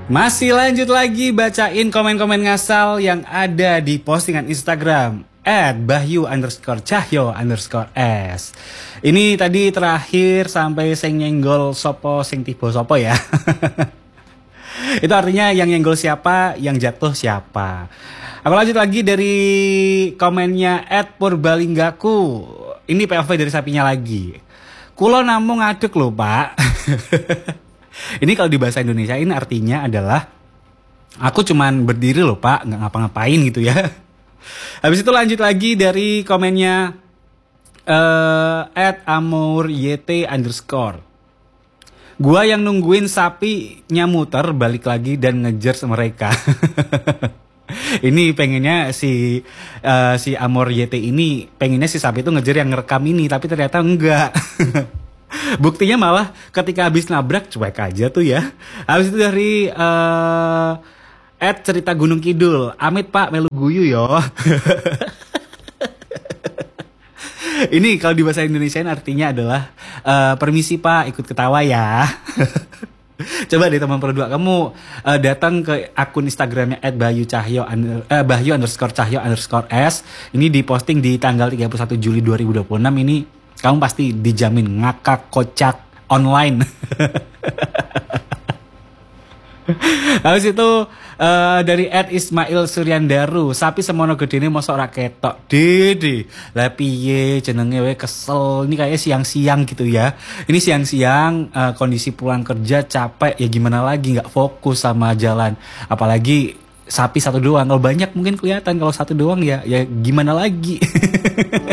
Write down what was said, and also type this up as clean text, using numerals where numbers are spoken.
Masih lanjut lagi bacain komen-komen ngasal yang ada di postingan Instagram @bahyu_cahyo_s. Ini tadi terakhir sampai sing nyenggol sopo sing tiba sopo ya. Itu artinya yang nyenggol siapa, yang jatuh siapa. Aku lanjut lagi dari komennya @purbalinggaku. Ini POV dari sapinya lagi. Kulo namung ngadeg loh pak. Ini kalau di bahasa Indonesia ini artinya adalah aku cuman berdiri loh pak, nggak ngapa-ngapain gitu ya. Habis itu lanjut lagi dari komennya @amuryt_. Gua yang nungguin sapinya muter balik lagi dan ngejar mereka. Ini pengennya si Amor YT ini pengennya si sapi itu ngejar yang ngerekam ini, tapi ternyata enggak. Buktinya malah ketika habis nabrak cuek aja tuh ya. Habis itu dari cerita Gunung Kidul, amit pak melu guyu yo. Ini kalau di bahasa Indonesia artinya adalah permisi pak ikut ketawa ya. Coba deh teman berdua kamu datang ke akun Instagramnya @bahyu_cahyo_s. Ini diposting di tanggal 31 Juli 2026 ini. Kamu pasti dijamin ngakak kocak online. Habis itu dari @Ismail Suryandaru, sapi semono gedene mosok ra ketok. Dede. Lah piye jenenge we kesel. Ini kayaknya siang-siang gitu ya. Ini siang-siang kondisi pulang kerja capek ya gimana lagi nggak fokus sama jalan. Apalagi sapi satu doang. Kalau banyak mungkin kelihatan, kalau satu doang ya gimana lagi.